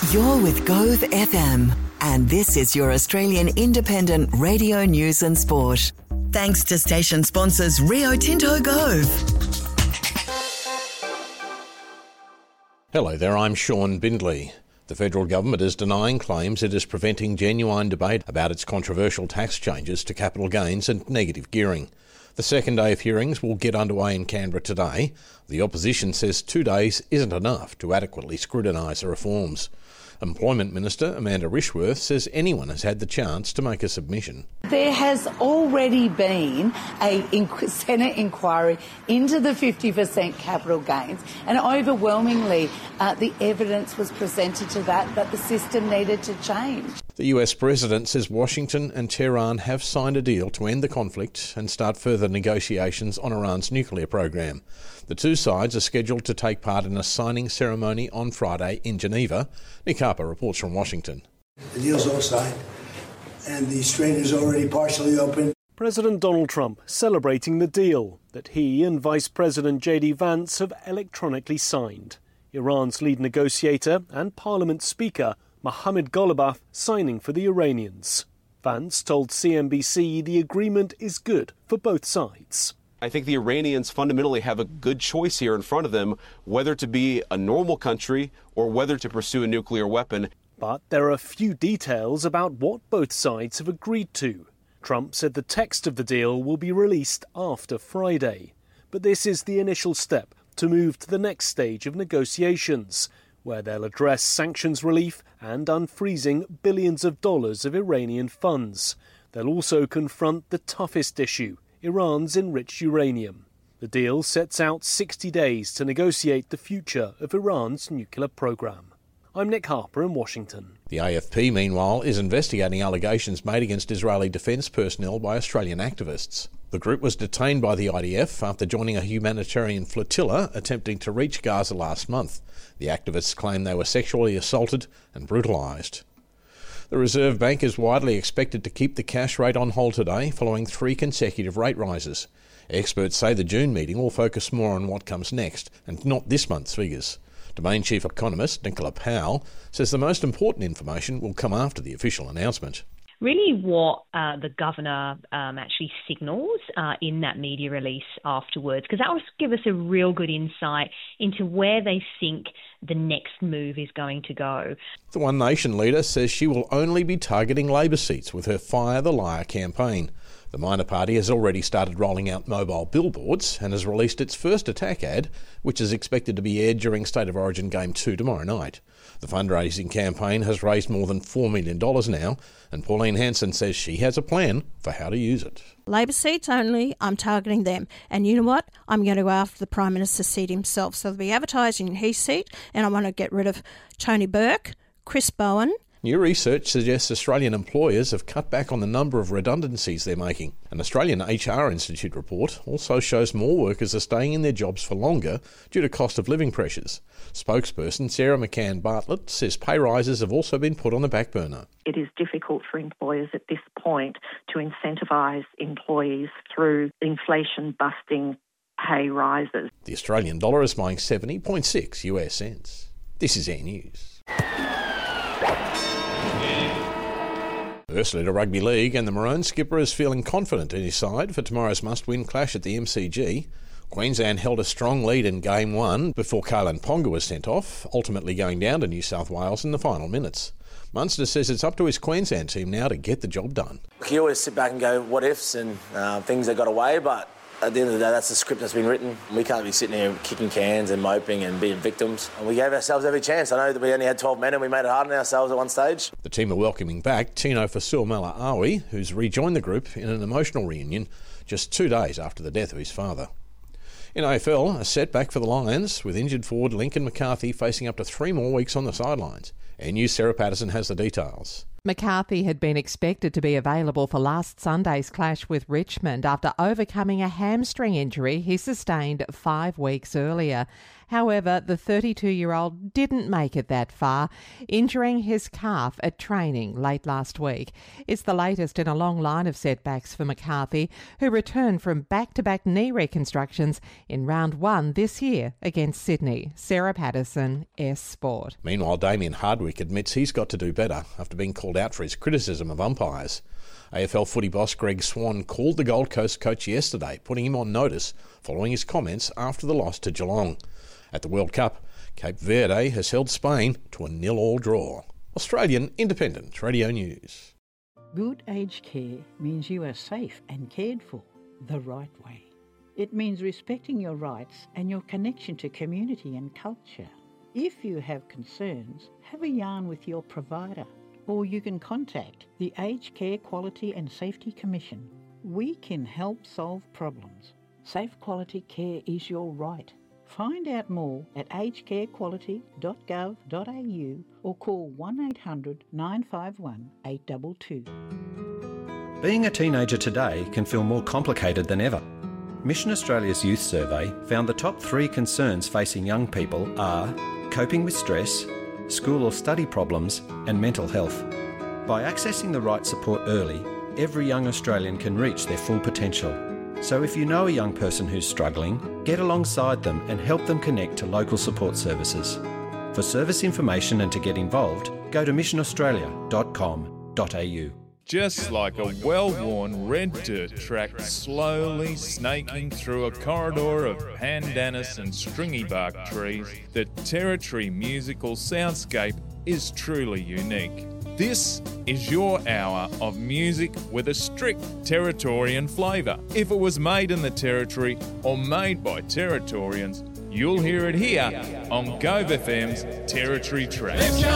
You're with Gove FM, and this is your Australian independent radio news and sport. Thanks to station sponsors Rio Tinto Gove. Hello there, I'm Sean Bindley. The federal government is denying claims it is preventing genuine debate about its controversial tax changes to capital gains and negative gearing. The second day of hearings will get underway in Canberra today. The opposition says 2 days isn't enough to adequately scrutinise the reforms. Employment Minister Amanda Rishworth says anyone has had the chance to make a submission. There has already been a Senate inquiry into the 50% capital gains, and overwhelmingly the evidence was presented to that the system needed to change. The US President says Washington and Tehran have signed a deal to end the conflict and start further negotiations on Iran's nuclear program. The two sides are scheduled to take part in a signing ceremony on Friday in Geneva. Nick Harper reports from Washington. The deal's all signed, and the strait is already partially open. President Donald Trump celebrating the deal that he and Vice President J.D. Vance have electronically signed. Iran's lead negotiator and Parliament Speaker Mohammad Ghalibaf signing for the Iranians. Vance told CNBC the agreement is good for both sides. I think the Iranians fundamentally have a good choice here in front of them, whether to be a normal country or whether to pursue a nuclear weapon. But there are few details about what both sides have agreed to. Trump said the text of the deal will be released after Friday. But this is the initial step to move to the next stage of negotiations, where they'll address sanctions relief and unfreezing billions of dollars of Iranian funds. They'll also confront the toughest issue, Iran's enriched uranium. The deal sets out 60 days to negotiate the future of Iran's nuclear program. I'm Nick Harper in Washington. The AFP, meanwhile, is investigating allegations made against Israeli defence personnel by Australian activists. The group was detained by the IDF after joining a humanitarian flotilla attempting to reach Gaza last month. The activists claim they were sexually assaulted and brutalised. The Reserve Bank is widely expected to keep the cash rate on hold today following 3 consecutive rate rises. Experts say the June meeting will focus more on what comes next and not this month's figures. Domain Chief Economist Nicola Powell says the most important information will come after the official announcement. Really what the Governor actually signals in that media release afterwards, because that will give us a real good insight into where they think the next move is going to go. The One Nation leader says she will only be targeting Labor seats with her Fire the Liar campaign. The minor party has already started rolling out mobile billboards and has released its first attack ad, which is expected to be aired during State of Origin Game 2 tomorrow night. The fundraising campaign has raised more than $4 million now, and Pauline Hanson says she has a plan for how to use it. Labor seats only, I'm targeting them. And you know what? I'm going to go after the Prime Minister's seat himself. So they'll be advertising in his seat, and I want to get rid of Tony Burke, Chris Bowen. New research suggests Australian employers have cut back on the number of redundancies they're making. An Australian HR Institute report also shows more workers are staying in their jobs for longer due to cost of living pressures. Spokesperson Sarah McCann Bartlett says pay rises have also been put on the back burner. It is difficult for employers at this point to incentivise employees through inflation-busting pay rises. The Australian dollar is buying 70.6 US cents. This is Air News. Firstly to Rugby League, and the Maroon skipper is feeling confident in his side for tomorrow's must-win clash at the MCG. Queensland held a strong lead in Game 1 before Kalen Ponga was sent off, ultimately going down to New South Wales in the final minutes. Munster says it's up to his Queensland team now to get the job done. You always sit back and go, what ifs and things that got away, but at the end of the day, that's the script that's been written. We can't be sitting here kicking cans and moping and being victims. And we gave ourselves every chance. I know that we only had 12 men and we made it hard on ourselves at one stage. The team are welcoming back Tino Fa'asuamaleaui, who's rejoined the group in an emotional reunion just 2 days after the death of his father. In AFL, a setback for the Lions, with injured forward Lincoln McCarthy facing up to 3 more weeks on the sidelines. Our news Sarah Patterson has the details. McCarthy had been expected to be available for last Sunday's clash with Richmond after overcoming a hamstring injury he sustained 5 weeks earlier. However, the 32-year-old didn't make it that far, injuring his calf at training late last week. It's the latest in a long line of setbacks for McCarthy, who returned from back-to-back knee reconstructions in round 1 this year against Sydney. Sarah Patterson, S Sport. Meanwhile, Damien Hardwick admits he's got to do better after being called out for his criticism of umpires. AFL footy boss Greg Swan called the Gold Coast coach yesterday, putting him on notice following his comments after the loss to Geelong. At the World Cup, Cape Verde has held Spain to a 0-0 draw. Australian Independent Radio News. Good aged care means you are safe and cared for the right way. It means respecting your rights and your connection to community and culture. If you have concerns, have a yarn with your provider, or you can contact the Aged Care Quality and Safety Commission. We can help solve problems. Safe quality care is your right. Find out more at agedcarequality.gov.au or call 1800 951 822. Being a teenager today can feel more complicated than ever. Mission Australia's Youth Survey found the top 3 concerns facing young people are coping with stress, school or study problems, and mental health. By accessing the right support early, every young Australian can reach their full potential. So if you know a young person who's struggling, get alongside them and help them connect to local support services. For service information and to get involved, go to missionaustralia.com.au. Just like a well-worn red dirt track slowly snaking through a corridor of pandanus and stringybark trees, the Territory musical soundscape is truly unique. This is your hour of music with a strict Territorian flavour. If it was made in the Territory or made by Territorians, you'll hear it here on Gove FM's Territory Track.